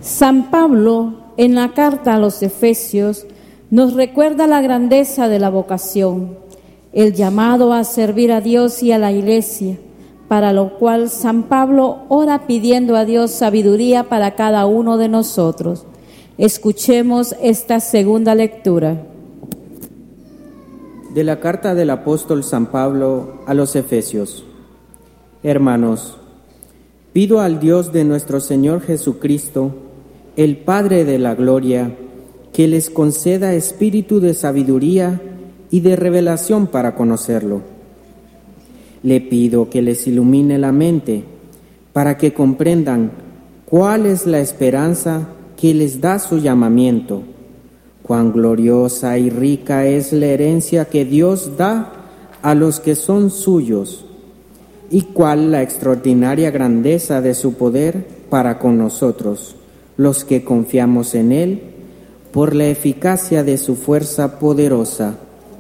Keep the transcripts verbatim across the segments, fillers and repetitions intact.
San Pablo, en la carta a los Efesios, nos recuerda la grandeza de la vocación, el llamado a servir a Dios y a la Iglesia, para lo cual San Pablo ora pidiendo a Dios sabiduría para cada uno de nosotros. Escuchemos esta segunda lectura. De la carta del apóstol San Pablo a los Efesios. Hermanos, pido al Dios de nuestro Señor Jesucristo, el Padre de la gloria, que les conceda espíritu de sabiduría y de revelación para conocerlo. Le pido que les ilumine la mente para que comprendan cuál es la esperanza que les da su llamamiento, cuán gloriosa y rica es la herencia que Dios da a los que son suyos, y cuál la extraordinaria grandeza de su poder para con nosotros, los que confiamos en Él, por la eficacia de su fuerza poderosa.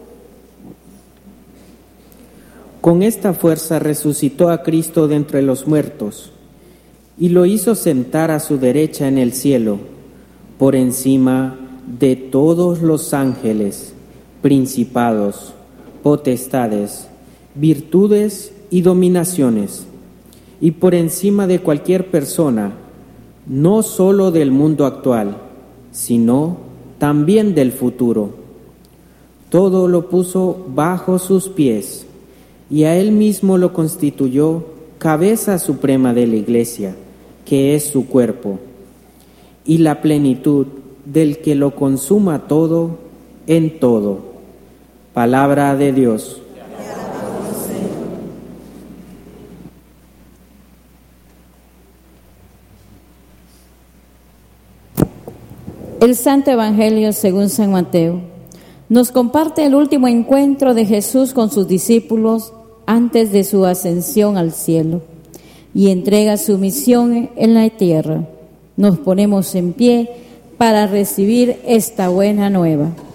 Con esta fuerza resucitó a Cristo de entre los muertos y lo hizo sentar a su derecha en el cielo, por encima de todos los ángeles, principados, potestades, virtudes y dominaciones, y por encima de cualquier persona, no solo del mundo actual, sino también del futuro. Todo lo puso bajo sus pies, y a él mismo lo constituyó cabeza suprema de la Iglesia, que es su cuerpo, y la plenitud del que lo consuma todo en todo. Palabra de Dios. El Santo Evangelio según San Mateo nos comparte el último encuentro de Jesús con sus discípulos antes de su ascensión al cielo y entrega su misión en la tierra. Nos ponemos en pie para recibir esta buena nueva.